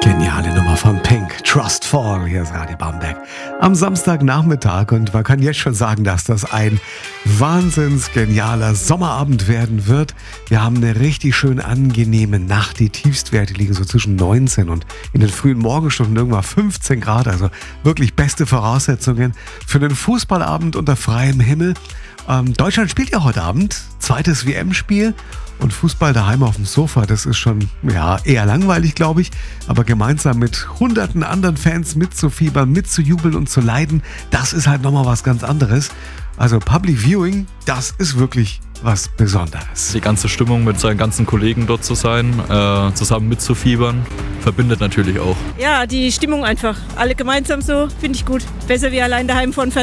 Geniale Nummer von Pink, Trust Fall, hier ist Radio Bamberg am Samstagnachmittag und man kann jetzt schon sagen, dass das ein wahnsinns genialer Sommerabend werden wird. Wir haben eine richtig schön angenehme Nacht, die Tiefstwerte liegen so zwischen 19 und in den frühen Morgenstunden irgendwann 15 Grad, also wirklich beste Voraussetzungen für einen Fußballabend unter freiem Himmel. Deutschland spielt ja heute Abend, zweites WM-Spiel. Und Fußball daheim auf dem Sofa, das ist schon eher langweilig, glaube ich. Aber gemeinsam mit hunderten anderen Fans mitzufiebern, mitzujubeln und zu leiden, das ist halt nochmal was ganz anderes. Also Public Viewing, das ist wirklich was Besonderes. Die ganze Stimmung mit seinen ganzen Kollegen dort zu sein, zusammen mitzufiebern, verbindet natürlich auch. Ja, die Stimmung einfach. Alle gemeinsam so, finde ich gut. Besser wie allein daheim vor dem